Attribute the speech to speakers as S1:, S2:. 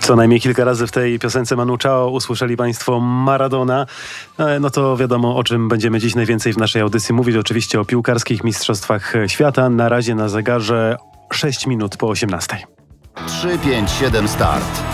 S1: Co najmniej kilka razy w tej piosence Manu Chao usłyszeli Państwo Maradona. No to wiadomo, o czym będziemy dziś najwięcej w naszej audycji mówić. Oczywiście o piłkarskich mistrzostwach świata. Na razie na zegarze 6 minut po 18.
S2: 3, 5, 7 start.